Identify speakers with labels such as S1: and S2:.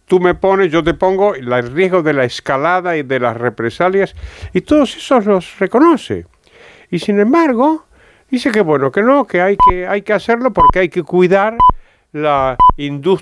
S1: tú me pones, yo te pongo, el riesgo de la escalada y de las represalias, y todos esos los reconoce. Y sin embargo, dice que bueno, que no, que hay que hacerlo porque hay que cuidar la industria